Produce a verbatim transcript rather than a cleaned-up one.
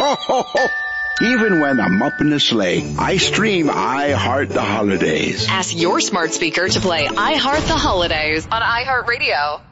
Ho, ho, ho. Even when I'm up in the sleigh, I stream I Heart the Holidays. Ask your smart speaker to play I Heart the Holidays on iHeartRadio.